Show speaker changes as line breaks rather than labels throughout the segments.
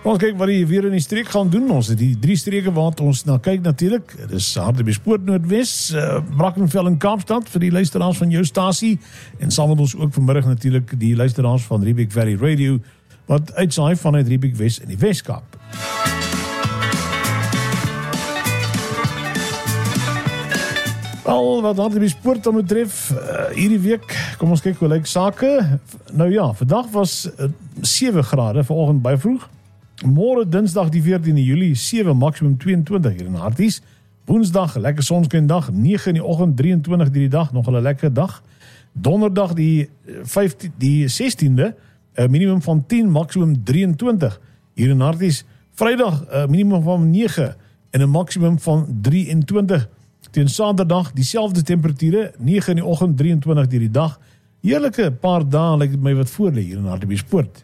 Kom ons kyk wat die weer in die streek gaan doen. Ons het die 3 streke wat ons na kyk natuurlik. Dis Hartbeespoort Noordwes, Brackenfell en Kaapstad vir die luisteraars van jou stasie. En saam met ons ook vanmiddag natuurlik die luisteraars van Riebeek Valley Radio wat uitsaai vanuit Riebeek Wes in die Weskaap. Al wat Hartbeespoort dan betref, hierdie week, kom ons kyk hoe lyk sake. Nou ja, vandag was 7 grade, vanoggend baie vroeg. Môre Dinsdag die 14de Julie, 7 maksimum 22 hier in Harties. Woensdag, lekker sonskyn dag, 9 in die oggend, 23 die dag, nog 'n lekker dag. Donderdag die 16de, minimum van 10, maksimum 23 hier in Harties. Vrydag, minimum van 9 en 'n maksimum van 23. Teen Saterdag, dieselfde temperature, 9 in die oggend, 23 die dag. Heerlike paar dae lyk dit my wat voor lê hier in Hartbeespoort.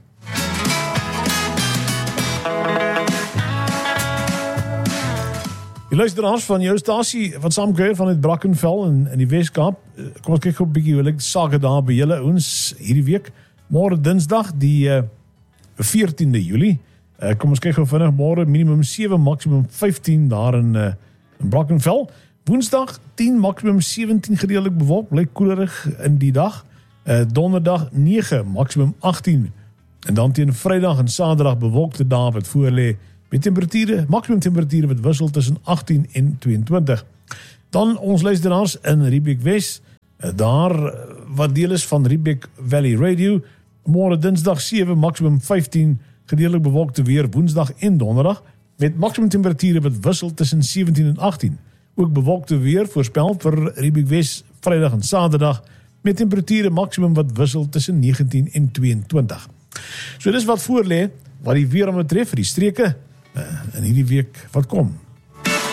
Die luisteraars van jou stasie wat saamkuier vanuit Brackenfell in die Weskaap. Kom ons kyk gou 'n bietjie hoe lyk sake daar by julle ouens hierdie week. Môre Dinsdag die 14de Julie. Kom ons kyk gou vinnig môre minimum 7 maksimum 15 daar in Brackenfell. Woensdag 10 maksimum 17 gedeeltelik bewolk, bly koelerig in die dag. Donderdag 9 maksimum 18. En dan teen Vrydag en Saterdag bewolkte dae wat voor lê met temperature, maksimum temperature wat wissel tussen 18 en 22. Dan ons luisteraars in Riebeek Wes, daar wat deel is van Riebeek Valley Radio. Môre Dinsdag 7 maksimum 15 gedeeltelik bewolkte weer Woensdag en Donderdag met maksimum temperature wat wissel tussen 17 en 18. Ook bewolkte weer voorspel vir Riebeek Wes Vrydag en Saterdag met temperature maksimum wat wissel tussen 19 en 22. So dis wat voor lê wat die weer betref vir die streke in hierdie week wat kom.